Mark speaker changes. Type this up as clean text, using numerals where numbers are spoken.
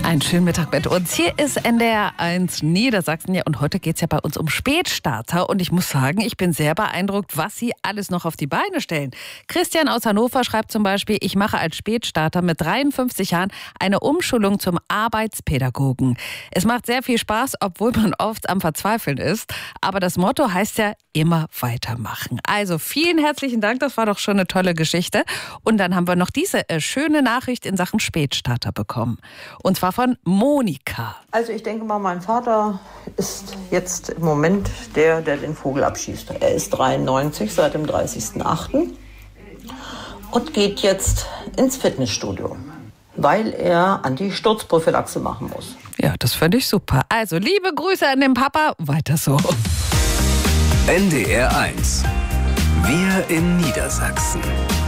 Speaker 1: Einen schönen Mittag mit uns. Hier ist NDR 1 Niedersachsen. Ja, und heute geht es ja bei uns um Spätstarter. Und ich muss sagen, ich bin sehr beeindruckt, was sie alles noch auf die Beine stellen. Christian aus Hannover schreibt zum Beispiel, ich mache als Spätstarter mit 53 Jahren eine Umschulung zum Arbeitspädagogen. Es macht sehr viel Spaß, obwohl man oft am Verzweifeln ist. Aber das Motto heißt ja, immer weitermachen. Also vielen herzlichen Dank, das war doch schon eine tolle Geschichte. Und dann haben wir noch diese schöne Nachricht in Sachen Spätstarter bekommen. Und zwar von Monika.
Speaker 2: Also ich denke mal, mein Vater ist jetzt im Moment der den Vogel abschießt. Er ist 93 seit dem 30.08. und geht jetzt ins Fitnessstudio, weil er Anti-Sturzprophylaxe machen muss.
Speaker 1: Ja, das finde ich super. Also liebe Grüße an den Papa, weiter so.
Speaker 3: NDR 1. Wir in Niedersachsen.